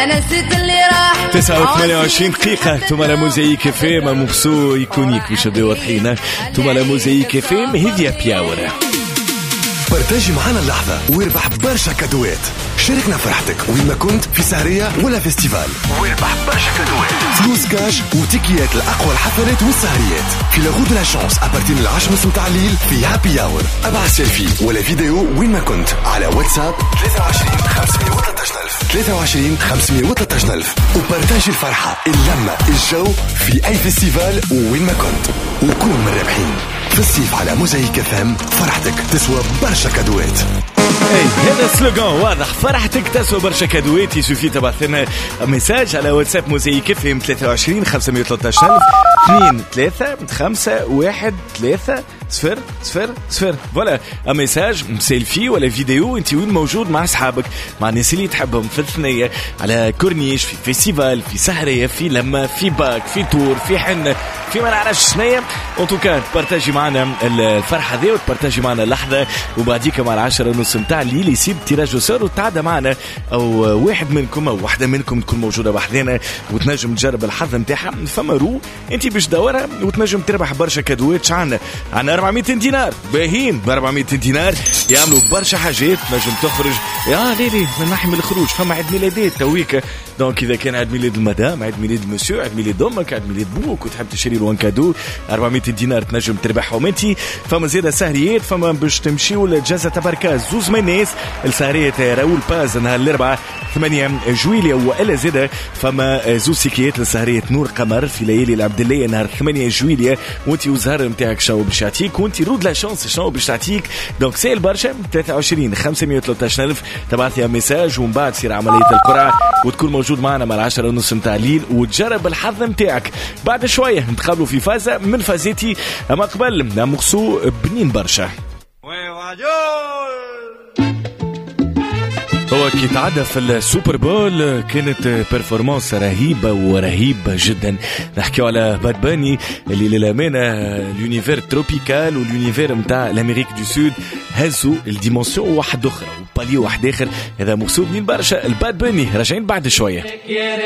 انا نسيت اللي راح 29 دقيقة ثم لا موزايك فيم مبسو يكونيك باش نبداو واضحين ثم لا موزايك فيم هذه بياورة. بارتاجي معنا اللحظة واربح برشا كادوات. شاركنا فرحتك وين ما كنت في سهرية ولا فيستيفال واربح برشا كادوات فلوس كاش وتيكيات لأقوى الحفلات والسهريات في لاغود لا شانس أبارتين 10 متاع الليل في هابي اور. ابعث سيلفي ولا فيديو وين ما كنت على واتساب 23 513 000 وبارتاجي الفرحة اللمة الجو في أي فيستيفال وين ما كنت وكون من الرابحين. في الصيف على موزايك فهم فرحتك تسوى برشا كادوات. اي هذا سلوغان واضح فرحتك تسوى برشا كادوات. يسوفي تبعث لنا ميساج على واتساب موزايك فهم 23 513 2 3 5 1 3 0 0 0. فوالا ميساج سيلفي ولا فيديو انت وين موجود مع اصحابك مع الناس اللي تحبهم في الثنية على كورنيش في فيستيفال في سهرية في لما في باك في تور في حنة في ما نعرفش شنية. انتوكا تبارتاجي معنا الفرحة ذي وتبارتاجي معنا اللحظة وبعديك مع 10:30 متاع الليل يصيب تيراج وسار وتعدى معنا او واحد منكم او واحدة منكم تكون موجودة بحذنا وتنجم تجرب الحظ نتاعها. فما رو انت باش تدورها وتنجم تربح برشا كادوات. عنا 400 دينار باهين ب 400 دينار يعملوا برشا حاجات. نجم تخرج يا ليلي من ناحية من الخروج فما عيد ميلادات تويكا دونك اذا كان عيد ميلاد المدام عيد ميلاد مسيو عيد ميلاد امك عيد ميلاد بوك وتحب تشري له كادو 400 دينار تنجم تربحهم انت. فما زيادة سهريات فما باش تمشيو لجازة تباركاز زوز من الناس السهرية راول باز نهار الاربعاء 8 جويلية والا زيادة فما زوز سيكيات لسهرية نور قمر في ليالي العبد الله نهار 8 جويلية وانت وزهر نتاعك شنو باش يعطيك وانت رود لا شانس شنو باش تعطيك. دونك سيل برشا 23 513 ألف تبعث لي ميساج ومن بعد تصير عملية القرعة وتكون موجود معنا مع 10:30 متاع الليل وتجرب الحظ نتاعك. بعد شوية نتقابلوا في فازة من فازاتي اما قبل مقصو بنين برشا. هو كي تعدى في السوبر بول كانت بيرفورمانس رهيبة ورهيبة جدا. نحكيو على باد باني اللي للأمانة اليونيفير تروبيكال واليونيفير متاع الأمريك دو سود هزوا الديمونسيون واحد أخرى وبالي واحد آخر. هذا مقصود من برشا الباد باني راجعين بعد شوية.